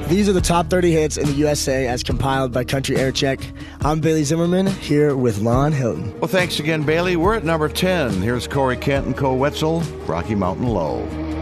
These are the top 30 hits in the USA as compiled by Country Air Check. I'm Bailey Zimmerman, here with Lon Hilton. Well, thanks again, Bailey. We're at number 10. Here's Corey Kent and Cole Wetzel, Rocky Mountain Low.